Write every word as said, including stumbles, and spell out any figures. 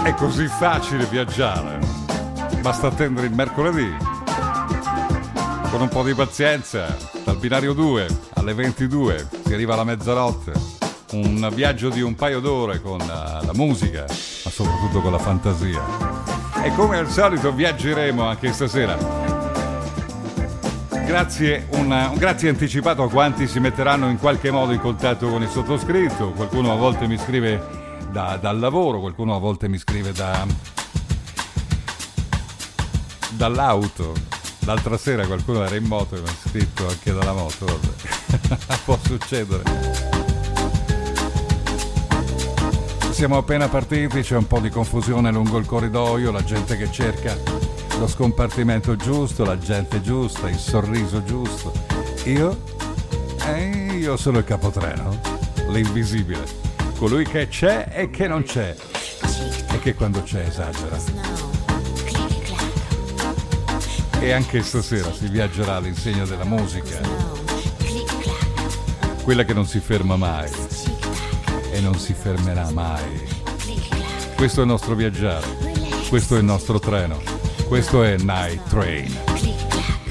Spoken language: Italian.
È così facile viaggiare, basta attendere il mercoledì. Con un po' di pazienza, dal binario due alle ventidue si arriva alla mezzanotte. Un viaggio di un paio d'ore con la, la musica, ma soprattutto con la fantasia. E come al solito viaggeremo anche stasera. Grazie, un, un grazie anticipato a quanti si metteranno in qualche modo in contatto con il sottoscritto. Qualcuno a volte mi scrive da, dal lavoro, qualcuno a volte mi scrive da, dall'auto. L'altra sera qualcuno era in moto e mi ha scritto anche dalla moto. Vabbè. Può succedere. Siamo appena partiti, c'è un po' di confusione lungo il corridoio, la gente che cerca lo scompartimento giusto, la gente giusta, il sorriso giusto. Io? Eh, io sono il capotreno, l'invisibile, colui che c'è e che non c'è, e che quando c'è esagera. E anche stasera si viaggerà all'insegna della musica, quella che non si ferma mai e non si fermerà mai. Questo è il nostro viaggiare, questo è il nostro treno, questo è Night Train.